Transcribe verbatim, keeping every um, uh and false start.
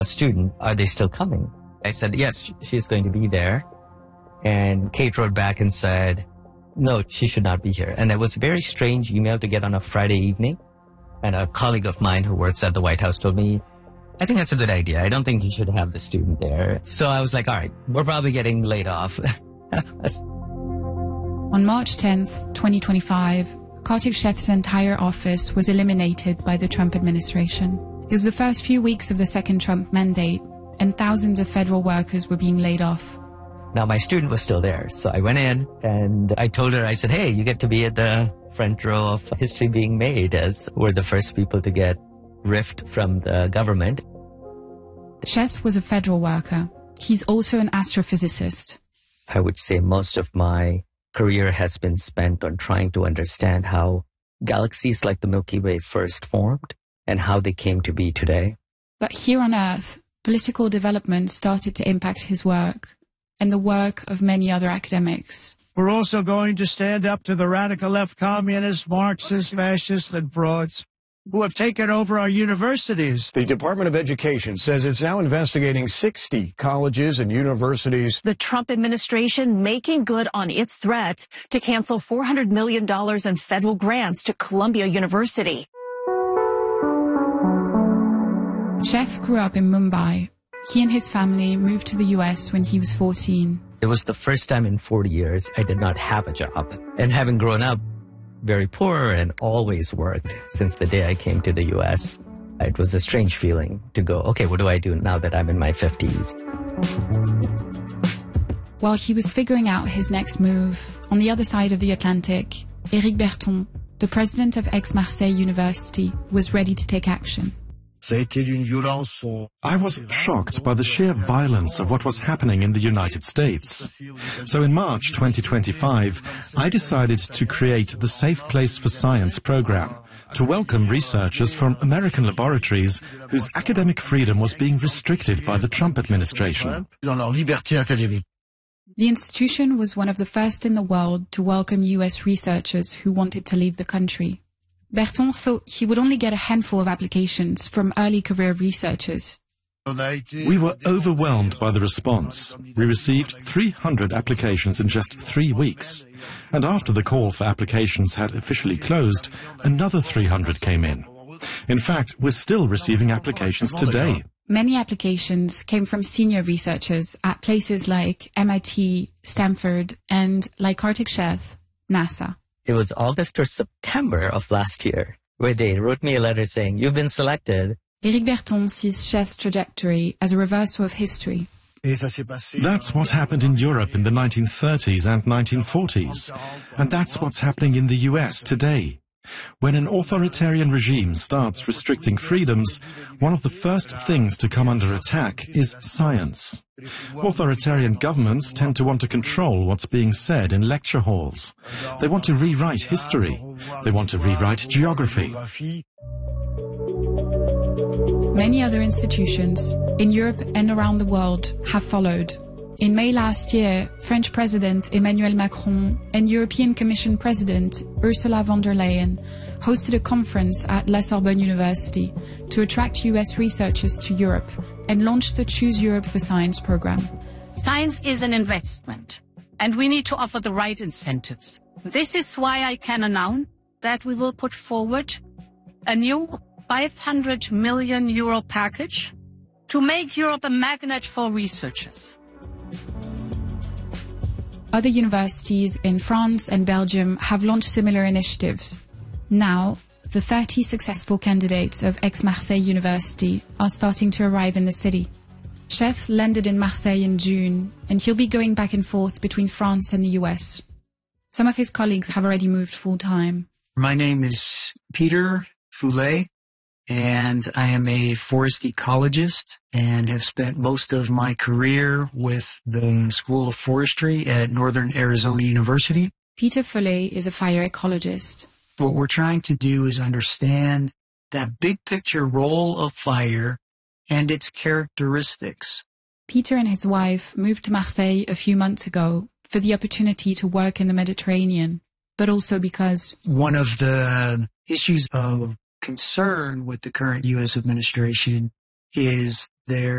student. Are they still coming? I said, yes, she's going to be there. And Kate wrote back and said, no, she should not be here. And it was a very strange email to get on a Friday evening. And a colleague of mine who works at the White House told me, I think that's a good idea. I don't think you should have the student there. So I was like, all right, we're probably getting laid off. On March tenth, twenty twenty-five, Kartik Sheth's entire office was eliminated by the Trump administration. It was the first few weeks of the second Trump mandate, and thousands of federal workers were being laid off. Now, my student was still there, so I went in and I told her, I said, hey, you get to be at the front row of history being made, as we're the first people to get riffed from the government. Sheth was a federal worker. He's also an astrophysicist. I would say most of my career has been spent on trying to understand how galaxies like the Milky Way first formed and how they came to be today. But here on Earth, political development started to impact his work and the work of many other academics. We're also going to stand up to the radical left communists, Marxists, fascists, and frauds who have taken over our universities. The Department of Education says it's now investigating sixty colleges and universities. The Trump administration making good on its threat to cancel four hundred million dollars in federal grants to Columbia University. Sheth grew up in Mumbai. He and his family moved to the U S when he was fourteen. It was the first time in forty years I did not have a job. And having grown up very poor and always worked since the day I came to the U S, it was a strange feeling to go, okay, what do I do now that I'm in my fifties? While he was figuring out his next move, on the other side of the Atlantic, Éric Berton, the president of Aix-Marseille University, was ready to take action. I was shocked by the sheer violence of what was happening in the United States. So in March twenty twenty-five, I decided to create the Safe Place for Science program to welcome researchers from American laboratories whose academic freedom was being restricted by the Trump administration. The institution was one of the first in the world to welcome U S researchers who wanted to leave the country. Berton thought he would only get a handful of applications from early career researchers. We were overwhelmed by the response. We received three hundred applications in just three weeks. And after the call for applications had officially closed, another three hundred came in. In fact, we're still receiving applications today. Many applications came from senior researchers at places like M I T, Stanford, and, like Kartik Sheth, NASA. It was August or September of last year where they wrote me a letter saying, you've been selected. Éric Berton sees Sheth's trajectory as a reversal of history. That's what happened in Europe in the nineteen thirties and nineteen forties. And that's what's happening in the U S today. When an authoritarian regime starts restricting freedoms, one of the first things to come under attack is science. Authoritarian governments tend to want to control what's being said in lecture halls. They want to rewrite history. They want to rewrite geography. Many other institutions, in Europe and around the world, have followed. In May last year, French President Emmanuel Macron and European Commission President Ursula von der Leyen hosted a conference at La Sorbonne University to attract U S researchers to Europe and launched the Choose Europe for Science program. Science is an investment, and we need to offer the right incentives. This is why I can announce that we will put forward a new five hundred million euro package to make Europe a magnet for researchers. Other universities in France and Belgium have launched similar initiatives. Now, the thirty successful candidates of Aix-Marseille University are starting to arrive in the city. Sheth landed in Marseille in June, and he'll be going back and forth between France and the U S. Some of his colleagues have already moved full-time. My name is Peter Foulet, and I am a forest ecologist and have spent most of my career with the School of Forestry at Northern Arizona University. Peter Foulet is a fire ecologist. What we're trying to do is understand that big picture role of fire and its characteristics. Peter and his wife moved to Marseille a few months ago for the opportunity to work in the Mediterranean, but also because one of the issues of concern with the current U S administration is their